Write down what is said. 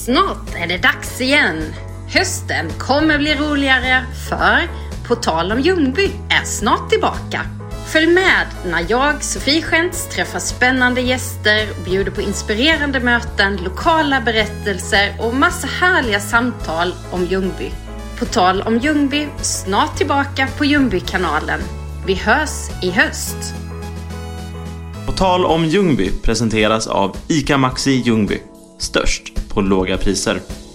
Snart är det dags igen. Hösten kommer bli roligare för På tal om Ljungby är snart tillbaka. Följ med när jag, Sofie Schentz, träffar spännande gäster och bjuder på inspirerande möten, lokala berättelser och massa härliga samtal om Ljungby. På tal om Ljungby, snart tillbaka på Ljungby-kanalen. Vi hörs i höst. På tal om Ljungby presenteras av ICA Maxi Ljungby. Störst på låga priser.